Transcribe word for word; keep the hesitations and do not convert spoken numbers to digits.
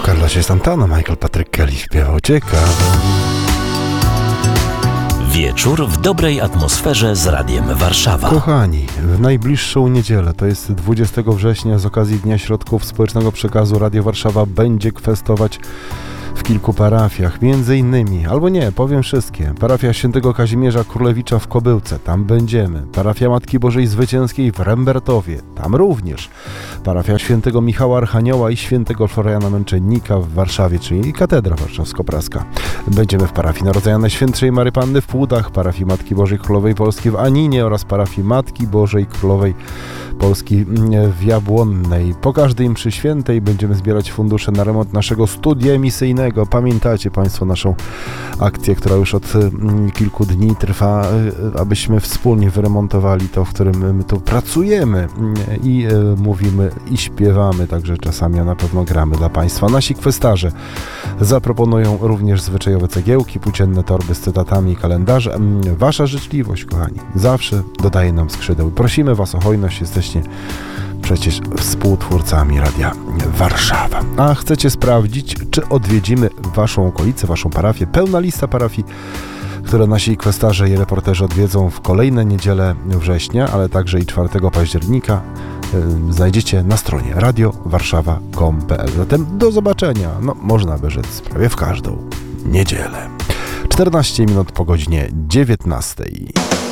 Carlosie Santana, Michael Patrick Kelly śpiewał. Ciekawe. Wieczór w dobrej atmosferze z Radiem Warszawa. Kochani, w najbliższą niedzielę, to jest dwudziestego września, z okazji Dnia Środków Społecznego Przekazu, Radio Warszawa będzie kwestować w kilku parafiach, między innymi, albo nie, powiem wszystkie. Parafia Świętego Kazimierza Królewicza w Kobyłce, tam będziemy. Parafia Matki Bożej Zwycięskiej w Rembertowie, tam również. Parafia Świętego Michała Archanioła i Świętego Floriana Męczennika w Warszawie, czyli Katedra Warszawsko-Praska. Będziemy w parafii Narodzenia Najświętszej Mary Panny w Płudach, parafii Matki Bożej Królowej Polski w Aninie oraz parafii Matki Bożej Królowej Polski w Jabłonnej. Po każdej mszy świętej będziemy zbierać fundusze na remont naszego studia emisyjnego. Pamiętacie Państwo naszą akcję, która już od kilku dni trwa, abyśmy wspólnie wyremontowali to, w którym my tu pracujemy i mówimy i śpiewamy, także czasami, a na pewno gramy dla Państwa. Nasi kwestarze zaproponują również zwyczajowe cegiełki, płócienne torby z cytatami i kalendarze. Wasza życzliwość, kochani, zawsze dodaje nam skrzydeł. Prosimy Was o hojność, jesteście przecież współtwórcami Radia Warszawa. A chcecie sprawdzić, czy odwiedzimy Waszą okolicę, Waszą parafię? Pełna lista parafii, które nasi kwestarze i reporterzy odwiedzą w kolejne niedziele września, ale także i czwartego października, yy, znajdziecie na stronie radio warszawa kropka com kropka p l. Zatem do zobaczenia, no można by rzec prawie w każdą niedzielę. czternaście minut po godzinie dziewiętnastej.